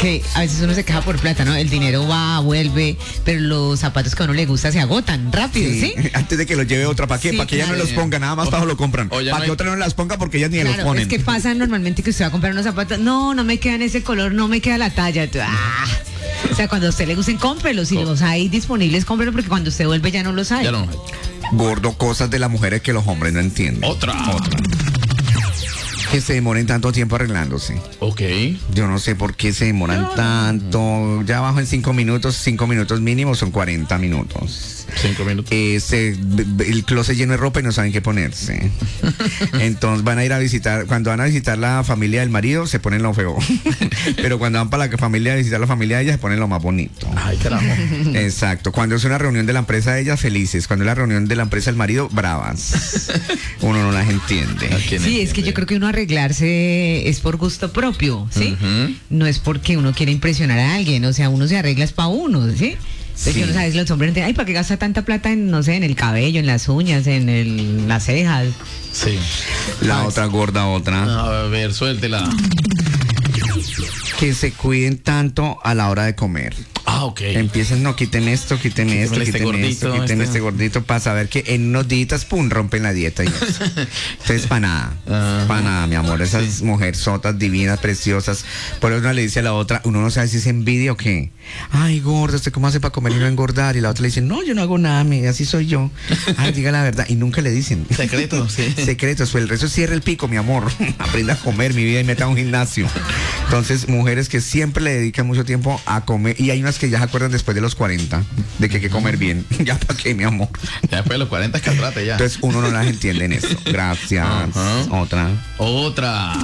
que a veces uno se queja por plata, ¿no? El dinero va, vuelve, pero los zapatos que a uno le gusta se agotan rápido, ¿sí? Antes de que los lleve otra, ¿para qué? Sí, Para que ella no claro. los ponga, nada más para lo compran. Para que otra no las ponga porque ellas ni los Claro, ponen. es que pasa normalmente que usted va a comprar unos zapatos, no me queda en ese color, no me queda la talla. O sea, cuando a usted le gusten, cómprelos. Si los hay disponibles, cómprelos porque cuando usted vuelve ya no los hay. Ya no. Gordo, cosas de las mujeres que los hombres no entienden. Otra. Que se demoren tanto tiempo arreglándose. Ok. Yo no sé por qué se demoran tanto. Ya abajo en 5 minutos mínimo son 40 minutos. 5 minutos. El closet lleno de ropa y no saben qué ponerse. Entonces van a ir a visitar, cuando van a visitar la familia del marido, se ponen lo feo. Pero cuando van para la familia a visitar la familia de ella, se ponen lo más bonito. Ay, carajo. Exacto. Cuando es una reunión de la empresa de ellas, felices. Cuando es la reunión de la empresa del marido, bravas. Uno no las entiende. Sí, es que yo creo que uno arreglarse es por gusto propio, ¿sí? No es porque uno quiere impresionar a alguien, o sea, uno se arregla es para uno, ¿sí? Entonces, uno sabe, los hombres dicen, ay, ¿para qué gasta tanta plata en, no sé, en el cabello, en las uñas, en las cejas? Sí. La otra gorda, otra. A ver, suéltela. Que se cuiden tanto a la hora de comer. Ah, ok. Empiecen, no, quiten esto, quiten esto, este quiten gordito, esto, quiten este gordito, para saber que en unos días, pum, rompen la dieta. Y eso. Entonces, para nada, mi amor. Esas mujerzotas divinas, preciosas. Por eso una le dice a la otra, uno no sabe si es envidia o qué. Ay, gorda, ¿usted cómo hace para comer y no engordar? Y la otra le dice, no, yo no hago nada, así soy yo. Ay, diga la verdad. Y nunca le dicen. Secreto, sí. Secretos, pues el resto cierra el pico, mi amor. Aprenda a comer, mi vida, y meta a un gimnasio. Entonces, mujeres que siempre le dedican mucho tiempo a comer, y hay unas que ya se acuerdan después de los 40, de que hay que comer bien. Ya para qué, mi amor. Ya después de los 40 es caltrate ya. Entonces, uno no las entiende en eso. Gracias. Otra.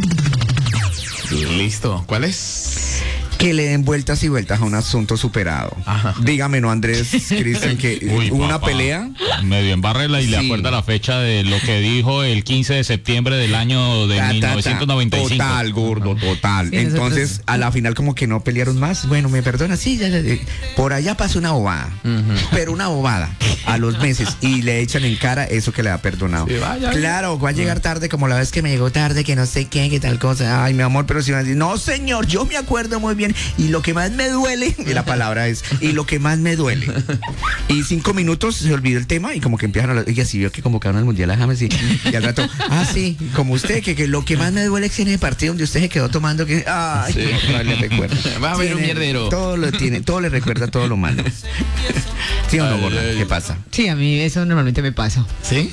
Listo. ¿Cuál es? Que le den vueltas y vueltas a un asunto superado. Ajá. Dígame, ¿no, Andrés, Cristian, que Uy, hubo una papá, pelea? medio en barrela y le Sí. acuerda la fecha de lo que dijo el 15 de septiembre del año de 1995. Total, gordo, total. Sí, Entonces, nosotros- a la final como que no pelearon más. Bueno, me perdona, sí, ya, por allá pasó una bobada. Pero una bobada a los meses. Y le echan en cara eso que le ha perdonado. Sí, vaya. Claro, va a llegar tarde como la vez que me llegó tarde, que no sé qué, que tal cosa. Ay, mi amor, pero si me dice, no, señor, yo me acuerdo muy bien. Y lo que más me duele, y la palabra es, y lo que más me duele. Y 5 minutos se olvidó el tema y como que empiezan a hablar, oiga, sí vio que convocaron al Mundial a James y al rato, sí, como usted, que lo que más me duele es que en el partido donde usted se quedó tomando, que, ay, Sí. no le recuerda. Va a haber un mierdero. Todo lo tiene, todo le recuerda todo lo malo. ¿Sí o no, Ay, gorda? ay. ¿Qué pasa? Sí, a mí eso normalmente me pasa. ¿Sí?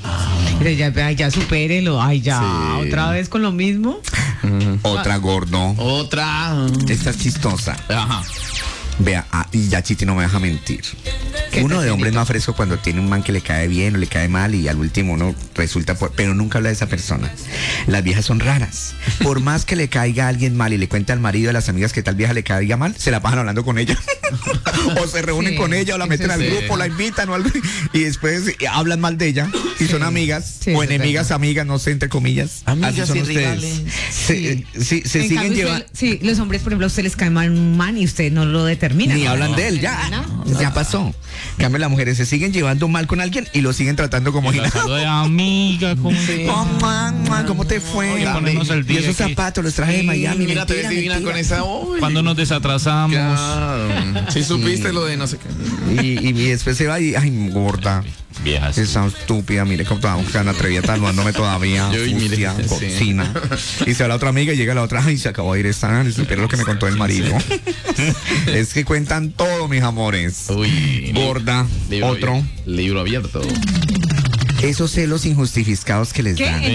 Ya supérelo, ay, ya, Sí. otra vez con lo mismo. Otra, gordo. Otra. Esta es chistosa. Ajá. Vea, y ya Chiti no me deja mentir. ¿Qué Uno te de hombre es tiene? más fresco cuando tiene un man que le cae bien o le cae mal y al último uno resulta pero nunca habla de esa persona. Las viejas son raras. Por más que le caiga a alguien mal y le cuente al marido de las amigas que tal vieja le caiga mal, se la pasan hablando con ella. O se reúnen Sí, con ella o la meten eso al sí. grupo, la invitan o algo y después hablan mal de ella y son amigas Sí, o eso es enemigas, verdad. amigas, no sé, entre comillas. Amigas Así son y ustedes. rivales. Se En siguen cambio, llevando. sí, los hombres, por ejemplo, a usted les cae mal un man y usted no lo determina. Ni ¿no? hablan de él, ya. Ya pasó. En cambio, las mujeres se siguen llevando mal con alguien y lo siguen tratando como Y la saluda de amiga, ¿cómo ¿Cómo te fue? Oye, ponernos al Y día esos aquí. zapatos los traje de Miami. Mira, te ves mentira, divina mentira. con esa. Uy. Cuando nos desatrasamos. Claro. Sí, supiste lo de no sé qué. Y después se va y, ay, gorda. Viejas. Esa estúpida, mire cómo tan atrevida, taludándome todavía. Yo, y mire, Sucia, sí. cocina. Y se va la otra amiga y llega la otra, ay, se acabó de ir esta, pero lo que me contó el marido. Es que cuentan todo, mis amores. Uy. Gorda, Libro otro. abierto. Libro abierto. Esos celos injustificados que les ¿Qué? dan.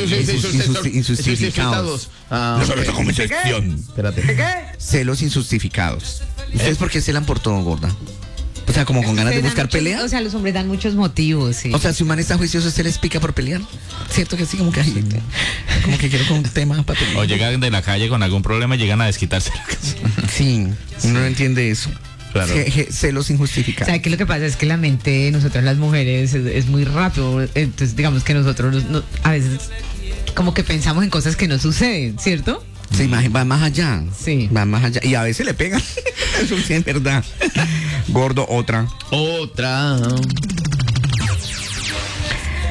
Injustificados. Ah, ok. Espérate. Celos injustificados. ¿Ustedes por qué celan por todo, gorda? O sea, como con ganas de Ustedes dan buscar muchos- pelea. O sea, los hombres dan muchos motivos, sí. O sea, si un man está juicioso, ¿se les pica por pelear? ¿Cierto que sí? Como que, ay, como que quiero con un tema para pelear. O llegan de la calle con algún problema y llegan a desquitarse la casa. Sí, uno no entiende eso. Claro. Celos injustificados. ¿Sabe qué? Lo que pasa es que la mente de nosotras las mujeres es muy rápido. Entonces, digamos que nosotros a veces como que pensamos en cosas que no suceden, ¿cierto? Se imagina, va más allá. Sí. Va más allá. Y a veces le pegan. Eso sí es verdad. Gordo, otra. Otra.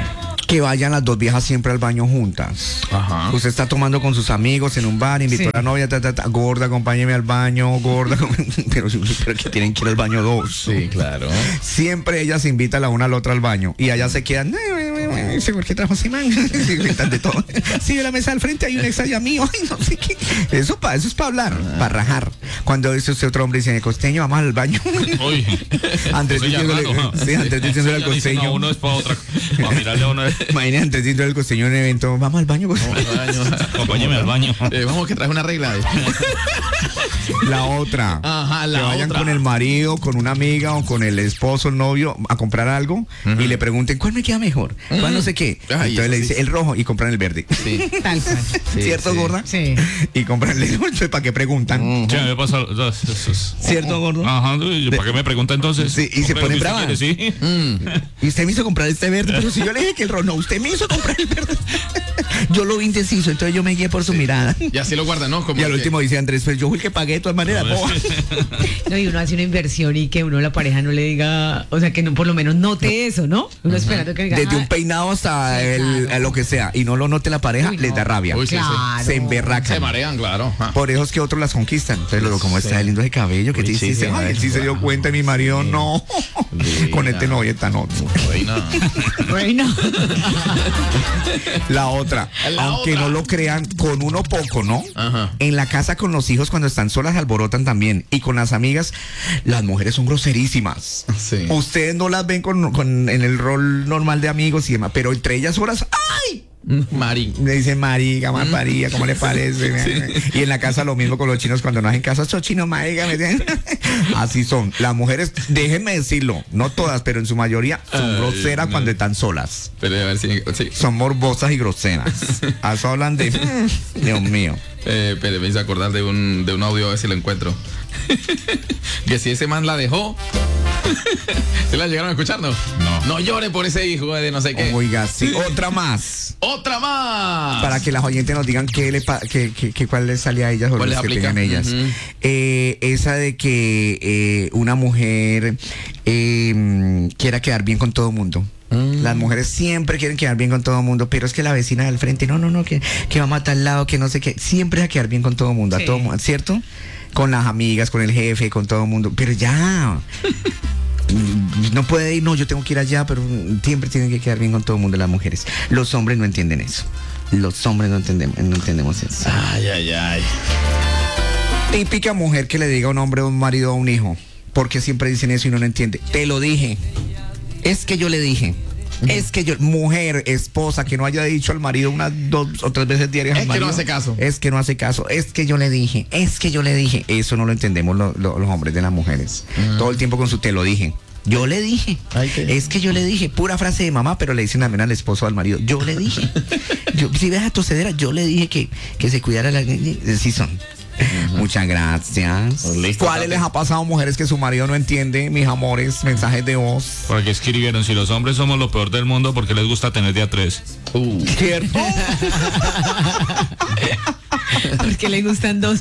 que vayan las dos viejas siempre al baño juntas. Ajá. Usted está tomando con sus amigos en un bar, invitó Sí. a la novia, gorda, acompáñeme al baño, gorda, pero que tienen que ir al baño dos. Sí, claro. Siempre ellas invitan la una a la otra al baño y allá se quedan. ¿Por qué trajo ese man? Se inventan de todo. Sí, en la mesa al frente hay un ex allá mío. Ay, no sé qué. Eso es para hablar, para rajar. Cuando dice usted otro hombre dice, costeño, vamos al baño. Uy, Andrés eso ya diciéndole, raro, ¿no? sí, Andrés diciéndole al Eso ya dice, costeño. no, uno es para otra, para mirarle a uno. Imagínate Andrés diciéndole al costeño en un evento, vamos al baño, costeño. Acompáñeme al baño. Vamos que traje una regla. La otra. Ajá, la que vayan otra. con el marido, con una amiga o con el esposo, el novio a comprar algo y le pregunten cuál me queda mejor, cuál no sé qué. Ay, Entonces eso le dice sí. el rojo y compran el verde. Sí. Tal cual. Sí, ¿Cierto, sí. gorda? Sí. Y compran el entonces ¿para qué preguntan? Sí, me pasa. ¿Cierto, gordo? Ajá, ¿para qué me pregunta entonces? Sí, y se Compre ponen lo que usted bravas. quiere, sí. Y usted me hizo comprar este verde, pero si yo le dije que el rojo, no, usted me hizo comprar el verde. Yo lo vi indeciso, entonces yo me guié por su mirada. Y así lo guardan, ¿no? Como Y al que- último dice Andrés, pues yo fui el que pagué de todas maneras, boba. No, y uno hace una inversión y que uno la pareja no le diga, o sea, que no, por lo menos note eso, ¿no? Uno esperando que diga. Desde un "Ah, peinado hasta Sí, a lo que sea, y no lo note la pareja, Uy, les no. da rabia. Uy, sí, sí. Claro. Se emberracan. Se marean, claro. Ah. Por eso es que otros las conquistan. Entonces, como está de lindo ese cabello, que Uy, te sí, hiciste. sí, Ay, él sí se dio wow. cuenta, mi marido no. Divina. Con este no y esta no. Reina. Reina. La otra, La aunque otra. no lo crean, con uno poco, ¿no? Ajá. En la casa con los hijos cuando están solas alborotan también. Y con las amigas, las mujeres son groserísimas. Sí. Ustedes no las ven en el rol normal de amigos y demás, pero entre ellas solas, ¡ay! Mari. Le dicen marica, María, ¿cómo le parece? Y en la casa lo mismo con los chinos cuando no hacen caso, sos chino, marica. Así son. Las mujeres, déjenme decirlo, no todas, pero en su mayoría son Ay, groseras no. cuando están solas. Pero a ver si. Sí. Son morbosas y groseras. Eso hablan de... Dios mío. Pero me hice acordar de un audio, a ver si lo encuentro. Que si ese man la dejó. ¿Se la llegaron a escuchar, no? No. No llore por ese hijo de no sé qué. Oiga, sí. Otra más. ¡Otra más! Para que las oyentes nos digan cuál les salía a ellas o ¿Cuál los les que aplica? tengan ellas. Ujú. Esa de que una mujer quiera quedar bien con todo mundo. Las mujeres siempre quieren quedar bien con todo mundo, pero es que la vecina del frente, no, que vamos a tal lado, que no sé qué. Siempre a quedar bien con todo mundo, Sí. a todo mundo, ¿cierto? Con las amigas, con el jefe, con todo mundo. Pero ya... No puede ir, no, yo tengo que ir allá, pero siempre tienen que quedar bien con todo el mundo las mujeres. Los hombres no entienden eso. Los hombres no entendemos eso. Ay, ay, ay. Típica mujer que le diga a un hombre, a un marido, a un hijo, porque siempre dicen eso y no lo entiende. Te lo dije. Es que yo le dije. Es que yo, mujer, esposa, que no haya dicho al marido unas 2 o 3 veces diarias Es al que no marido. hace caso. Es que no hace caso. Es que yo le dije. Es que yo le dije. Eso no lo entendemos los hombres de las mujeres. Todo el tiempo con su te lo dije. Yo le dije. Ay, qué- Es que yo le dije. Pura frase de mamá, pero le dicen también al esposo o al marido. Yo le dije. Si ves a tu cedera, yo le dije que se cuidara la... Sí son. Muchas gracias. Listo, ¿Cuáles papi. les ha pasado a mujeres que su marido no entiende, mis amores, mensajes de voz? Porque escribieron, si los hombres somos lo peor del mundo, porque les gusta tener de a 3. ¿Cierto? Porque le gustan dos.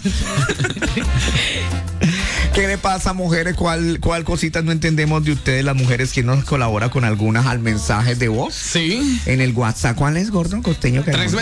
¿Qué le pasa, mujeres? ¿Cuál cositas no entendemos de ustedes, las mujeres, que nos colabora con algunas al mensaje de voz? Sí. En el WhatsApp, ¿cuál es, gordo? Costeño.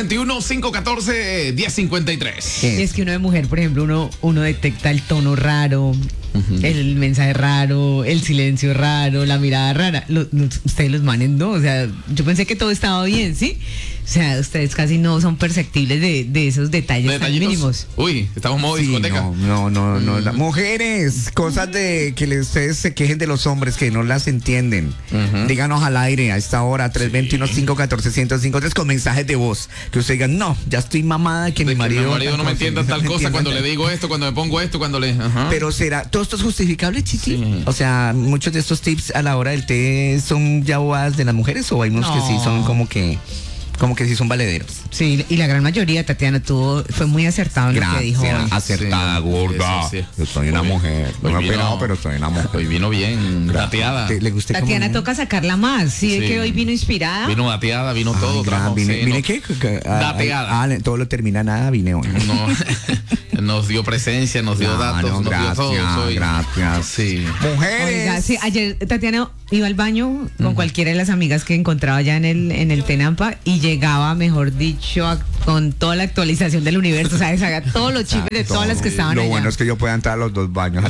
321-514-1053. Y es que uno de mujer, por ejemplo, uno detecta el tono raro, el mensaje raro, el silencio raro, la mirada rara. Ustedes los manen, ¿no? O sea, yo pensé que todo estaba bien, ¿sí? O sea, ustedes casi no son perceptibles de esos detalles tan Detallitos. mínimos. Uy, estamos en modo Sí, discoteca. no. Las mujeres, cosas de que ustedes se quejen de los hombres que no las entienden. Díganos al aire a esta hora, 321-514-1053, con mensajes de voz. Que ustedes digan, no, ya estoy mamada que De mi que marido. mi marido no me entienda tal cosa cuando le digo esto, cuando me pongo esto, cuando le... Ajá. Pero será, ¿todo esto es justificable, Chiqui? Sí. O sea, muchos de estos tips a la hora del té son ya bobadas de las mujeres, o hay unos que sí son como que Como que sí son valederos. Sí, y la gran mayoría, Tatiana, fue muy acertado en lo que dijo hoy. Acertada, gorda. Sí. Yo soy una mujer. No me he vino- operado, pero soy una mujer. Hoy vino bien dateada. ¿Le gusté cómo Tatiana vino? toca sacarla más. Sí, Sí. es que hoy vino inspirada. Vino dateada, vino Ay, todo. gran, trajo, vine, sí, ¿vine no- qué? Dateada. Todo lo termina nada, vine hoy. no- nos dio presencia, nos dio datos, nos gracias, dio todo. gracias. Sí. Mujeres. Oiga, sí, ayer Tatiana iba al baño con cualquiera de las amigas que encontraba ya en el Tenampa y llegaba, mejor dicho, con toda la actualización del universo, ¿sabes? Haga todos los chismes de todas las que estaban Lo allá. bueno es que yo pueda entrar a los dos baños.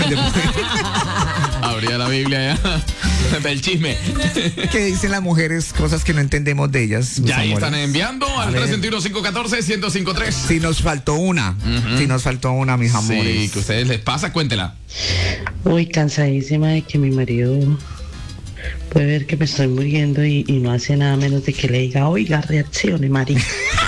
Abría la Biblia ya del chisme. ¿Qué dicen las mujeres? Cosas que no entendemos de ellas. mis Ya ahí amores. están enviando al 321-514-1053. Si nos faltó una, mis amores. Sí, que a ustedes les pasa, cuéntela. Uy, cansadísima de que mi marido puede ver que me estoy muriendo y no hace nada menos de que le diga, oiga, reaccione, marica.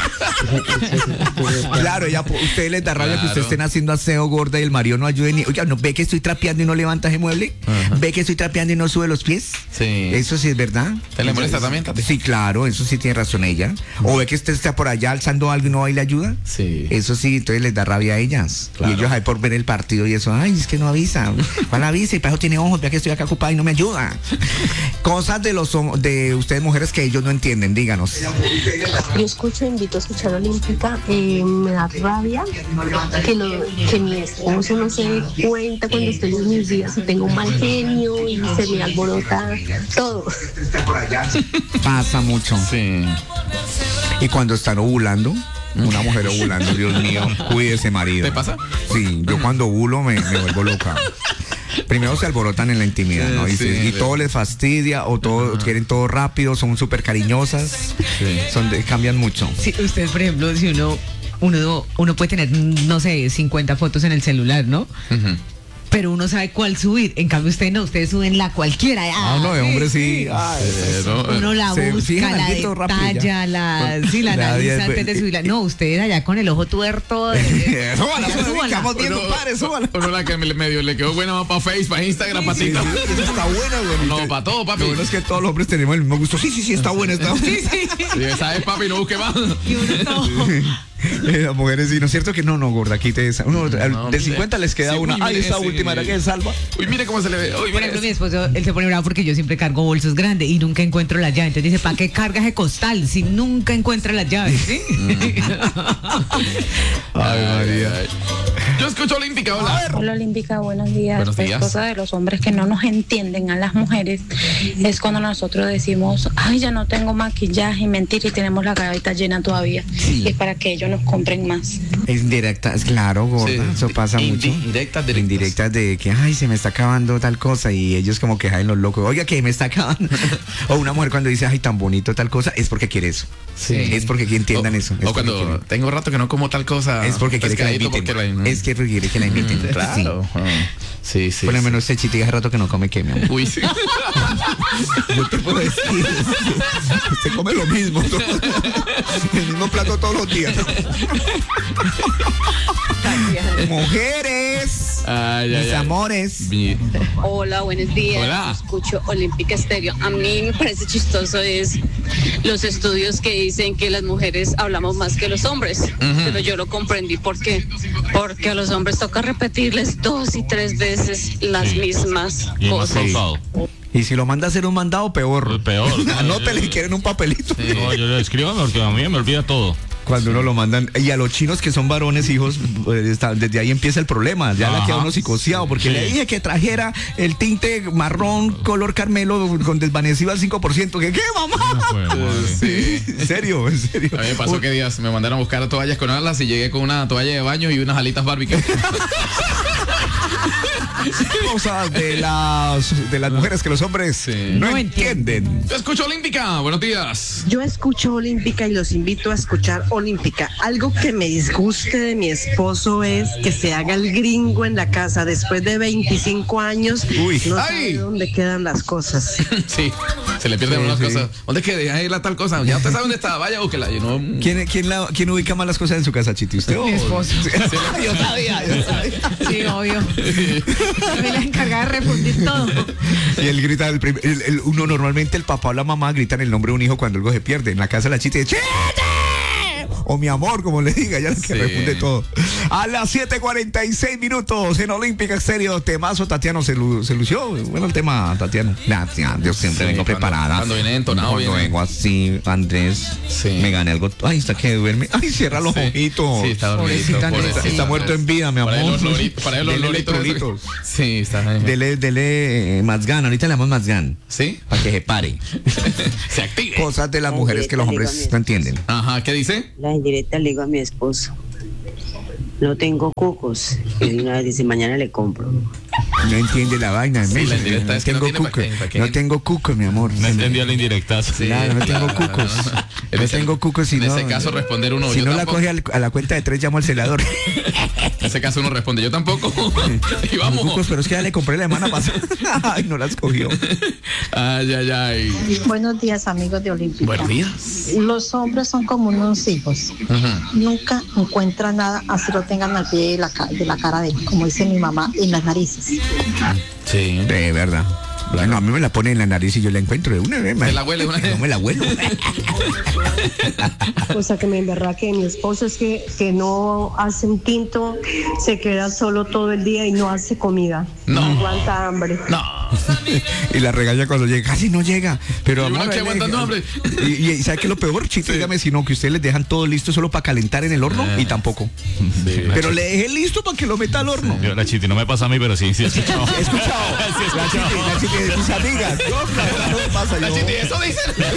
Claro, ustedes les da rabia que Claro. ustedes estén haciendo aseo, gorda, y el marido no ayude ni. Oiga, ¿no ve que estoy trapeando y no levanta ese mueble? ¿Ve que estoy trapeando y no sube los pies? Sí. Eso sí es verdad. ¿Te le molesta también, Tati? Sí, claro, eso sí tiene razón ella. O ve que usted está por allá alzando algo y no va y le ayuda. Sí. Eso sí, entonces les da rabia a ellas. Claro. Y ellos ahí por ver el partido y eso, ay, es que no avisa. ¿Cuál avisa? Y para eso tiene ojos, vea que estoy acá ocupada y no me ayuda. Cosas de ustedes mujeres que ellos no entienden, díganos. Yo invito a escuchar Olímpica, me da rabia que mi esposo no se dé cuenta cuando estoy en mis días y tengo un mal genio y se me alborota todo. Pasa mucho. Sí. Y cuando están ovulando, una mujer ovulando, Dios mío, cuídese, marido. ¿Te pasa? Sí, yo cuando ovulo me vuelvo loca. Primero se alborotan en la intimidad, ¿no? Y, Sí, y todo les fastidia o todo quieren todo rápido, son súper cariñosas, Sí. cambian mucho. Sí, ustedes, por ejemplo, si uno puede tener, no sé, 50 fotos en el celular, ¿no? Ujú. Pero uno sabe cuál subir. En cambio, ustedes no, ustedes suben la cualquiera. No, de hombre sí. Uno la Se busca, fijan la alguito rápido ya. detalla, la La analiza 10, antes de subirla. No, ustedes allá con el ojo tuerto. Súbala, Súbala. estamos viendo, padre, súbala. Uno la que medio le quedó buena para Facebook, para Instagram, para Sí, TikTok. sí, eso está bueno, güey. No, para todo, papi. Lo bueno es que todos los hombres tenemos el mismo gusto. Sí, está bueno, está bueno. Sí, ¿sabes, papi? No busque más. Y uno todo. Las mujeres, sí, ¿no es cierto que no, gorda, quite esa? Uno, No, de mire. 50 les queda Sí, una. uy, Ay, mire, esa sí. última era que salva. Uy, mire cómo se le ve. Uy, Por mire ejemplo, mi esposo, él se pone bravo porque yo siempre cargo bolsos grandes y nunca encuentro la llave. Entonces dice, ¿para qué cargas ese costal si nunca encuentra las llaves? ¿Sí? Ay, María. Ay. Yo escucho Olímpica, hola. Hola Olímpica, buenos días. Buenos Pues días. cosa de los hombres que no nos entienden a las mujeres es cuando nosotros decimos, ay, ya no tengo maquillaje, mentira, y tenemos la gaveta llena todavía. Y es para que ellos nos compren más. Es indirecta, es claro, gorda, Sí. eso pasa mucho. Indirectas, directas. Indirectas de que, ay, se me está acabando tal cosa y ellos como que jaden los locos, oiga, que me está acabando. O una mujer cuando dice, ay, tan bonito tal cosa, es porque quiere eso. Sí. Es porque entiendan eso. Es O porque cuando quiere. tengo rato que no como tal cosa. Es porque quiere que la pescadito, inviten. porque la- Es que quiere que la inviten. Claro. Sí. Sí, sí. Por lo sí. menos este chitiga hace rato que no come, ¿qué, mi amor? Uy, sí. Yo te puedo decir, usted come lo mismo, el mismo plato todos los días. Mujeres, Ay, mis ay, ay. amores. Hola, buenos días. Hola. Escucho Olímpica Estéreo. A mí me parece chistoso es los estudios que dicen que las mujeres hablamos más que los hombres. Pero yo lo comprendí. ¿Por qué? Porque a los hombres toca repetirles 2 y 3 veces las mismas Y más cosas. cansado. Y si lo manda a hacer un mandado, peor. Peor. Anótele y quieren un papelito. No, yo le escribo porque a mí me olvida todo. Cuando uno lo mandan, y a los chinos que son varones, hijos, desde ahí empieza el problema. Ya le Ajá. queda uno psicoseado, porque Sí. le dije que trajera el tinte marrón color carmelo con desvanecido al 5%. ¿Qué, mamá? No fue, madre. Sí. En serio. A mí me pasó que días me mandaron a buscar toallas con alas y llegué con una toalla de baño y unas alitas barbecue. Cosas de las mujeres que los hombres Sí. no No entienden. Yo escucho Olímpica. Buenos días. Yo escucho Olímpica y los invito a escuchar Olímpica. Algo que me disguste de mi esposo es que se haga el gringo en la casa después de 25 años. Uy. No ¡Ay! sabe dónde quedan las cosas. Sí, se le pierden Sí, unas sí. cosas. ¿Dónde es que ahí la tal cosa? Ya usted sabe dónde está, vaya, búsquela. Yo no. ¿Quién ubica más las cosas en su casa, Chiti? ¿Usted o Mi esposo. Sí. Yo sabía. Sí, obvio. Me la encargada de refundir todo. Y él grita, uno normalmente el papá o la mamá gritan el nombre de un hijo cuando algo se pierde. En la casa la chita dice, ¡Chete! O mi amor, como le diga, ya es que refunde todo. A las 7:46 minutos en Olímpica Estéreo, temazo Tatiano se lució. Bueno, el tema Tatiano. Gracias, yo siempre vengo preparada. Cuando viene entonado, cuando vengo así, Andrés, me gané algo. Ay, está que duerme. Ay, cierra los ojitos. Sí, está dormido. Está muerto en vida, mi amor. Para los loritos. Sí, está ahí. Dele Mazgan, ahorita le damos Mazgan. ¿Sí? Para que se pare. Se active. Cosas de las mujeres que los hombres no entienden. Aja, ¿qué dice? La indirecta le digo a mi esposo, no tengo cucos. Y de una vez dice, mañana le compro. No entiende la vaina. Sí, la indirecta es que no tiene cucos. No tengo cucos, mi amor. No entendió la indirecta. Sí, claro, no tengo cucos. No tengo cucos. En ese caso responder uno. Si no la coge a la cuenta de 3, llamo al celador. En ese caso uno responde, yo tampoco. Y vamos. Cucos, pero es que ya le compré la semana pasada. Ay, no las cogió. Ay. Buenos días, amigos de Olímpica. Buenos días. Los hombres son como unos hijos. Nunca encuentran nada así lo tengan al pie de la cara de él, como dice mi mamá, en las narices. Sí. De verdad. Bueno, a mí me la pone en la nariz y yo la encuentro de una vez. ¿Me la huele una vez? No me la huelo. Cosa que me emberraque de mi esposo es que no hace un tinto, se queda solo todo el día y no hace comida. No aguanta hambre. No. Y la regaña cuando llega. Casi no llega. Pero amor, que aguantando hambre. Y ¿sabe qué es lo peor, Chito? Dígame, sino que ustedes les dejan todo listo solo para calentar en el horno y tampoco. Sí, pero le dejé listo para que lo meta al horno. Yo, la Chiti, no me pasa a mí, pero sí he escuchado. He escuchado. La Chiti de mis amigas. No, claro, no pasa yo. La Chiti, eso dicen.